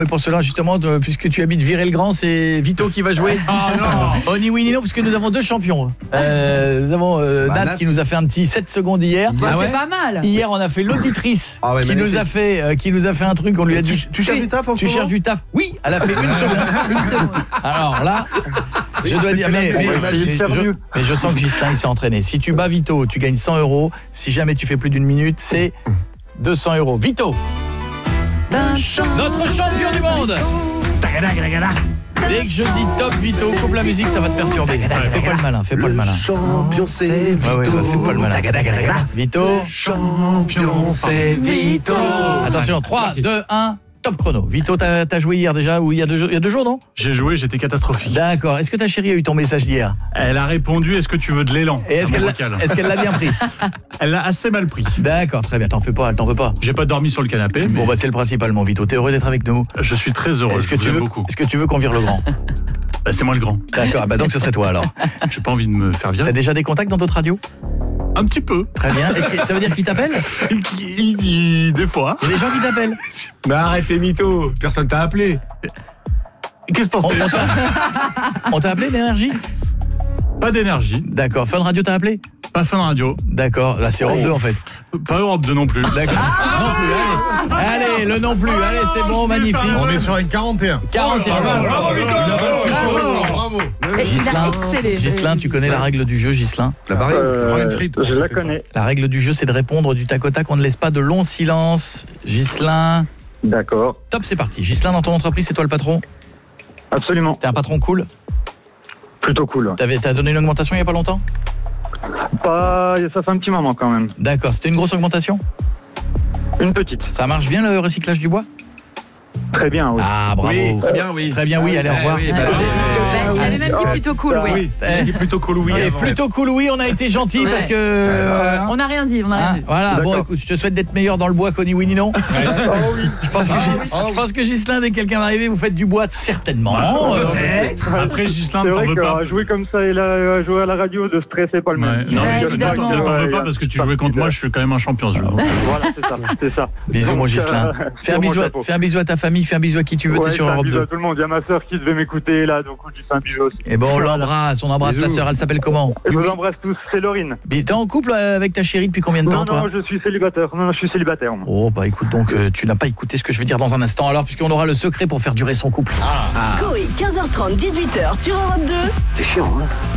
Et pour cela, justement, puisque tu habites Virer-le-Grand, c'est Vito qui va jouer. Ah non. Oni oui, Nino, parce que nous avons deux champions. Nous avons Nat qui nous a fait un petit 7 secondes hier. C'est pas mal. Hier, on a fait l'auditrice qui nous a fait un truc. On lui a dit tu cherches du taf en ce Tu moment cherches du taf. Oui, elle a fait une seconde. Alors là, je dois dire, mais je sens que Ghislain il s'est entraîné. Si tu bats Vito, tu gagnes 100 €. Si jamais tu fais plus d'une minute, c'est 200 €. Vito, notre champion du monde. Dès que je dis top Vito, coupe la musique, ça va te perturber. Fais pas le malin, fais pas le malin. Champion c'est Vito. Ouais, fais pas le malin. Vito, champion c'est Vito. Attention, 3, 2, 1, top chrono. Vito, t'as joué hier déjà ou il y a 2 jours, non? J'ai joué, j'étais catastrophique. D'accord. Est-ce que ta chérie a eu ton message d'hier? Elle a répondu, est-ce que tu veux de l'élan? Et est-ce qu'elle l'a bien pris? Elle l'a assez mal pris. D'accord, très bien, t'en fais pas, elle t'en veut pas. J'ai pas dormi sur le canapé. Bon bah c'est le principal, mon Vito. T'es heureux d'être avec nous? Je suis très heureux, je vous aime beaucoup. Est-ce que tu veux qu'on vire le grand? Bah, c'est moi le grand. D'accord, bah donc ce serait toi alors. J'ai pas envie de me faire virer. T'as déjà des contacts dans d'autres radios? Un petit peu. Très bien. Ça veut dire qu'ils t'appellent? Des fois. Il y a des gens qui t'appellent. Mais arrête tes mythos, personne t'a appelé. Qu'est-ce que t'en sais? On t'a appelé d'énergie? Pas d'énergie. D'accord. Fun Radio t'a appelé? Pas Fun Radio. D'accord. Là c'est Europe 2 en fait. Pas Europe 2 non plus. D'accord. Non plus. Allez, le non plus. Allez, c'est bon, magnifique. On est sur une 41. 41. Bravo Vito. Bravo. Ghislain, tu connais la règle du jeu, Ghislain? La barrière, Prends une frite. Je la connais. La règle du jeu, c'est de répondre du tac au tac. On ne laisse pas de long silence. Ghislain. D'accord. Top, c'est parti. Ghislain, dans ton entreprise, c'est toi le patron? Absolument. T'es un patron cool? Plutôt cool. T'as donné une augmentation il y a pas longtemps? Ça fait un petit moment quand même. D'accord, c'était une grosse augmentation? Une petite. Ça marche bien le recyclage du bois? Très bien, oui. Ah, bravo. Oui, très bien, oui. Très bien, oui, allez, au revoir. Il avait même dit plutôt cool, oui. Il a dit plutôt cool, oui. Et plutôt cool, oui, on a été gentil parce que... On n'a rien dit, on n'a rien dit. Voilà, bon écoute, je te souhaite d'être meilleur dans le bois qu'Oni oui, non. Je pense que Ghislain, dès que quelqu'un va arriver, vous faites du bois certainement. Peut-être. Après Ghislain, C'est t'en vrai veux pas. que jouer comme ça et jouer à la radio, de stress, c'est pas le même. Non, mais évidemment. t'en veux pas parce que tu jouais contre moi, je suis quand même un champion. Voilà, c'est ça. Bisous mon Ghislain. Fais un bisou à ta famille, fais un bisou à qui tu veux, t'es sur Europe 2. À tout le monde, il y a ma sœur qui devait m'écouter là, donc je lui fais un bisou aussi. Et bon, on embrasse la sœur, elle s'appelle comment? Je vous embrasse tous, c'est Laurine. T'es en couple avec ta chérie depuis combien de temps, toi? Non, je suis célibataire. Non, je suis célibataire. Moi. Oh, bah écoute, donc tu n'as pas écouté ce que je vais dire dans un instant, alors, puisqu'on aura le secret pour faire durer son couple. Coé, 15h30, 18h sur Europe 2. C'est chiant, hein.